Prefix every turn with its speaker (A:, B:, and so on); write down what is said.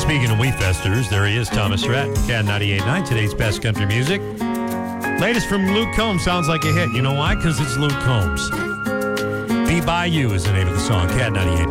A: Speaking of Wheatfesters, there he is, Thomas Rhett, CAD 98.9, today's best country music. Latest from Luke Combs, sounds like a hit. You know why? Because it's Luke Combs. Be By You is the name of the song, CAD 98.9.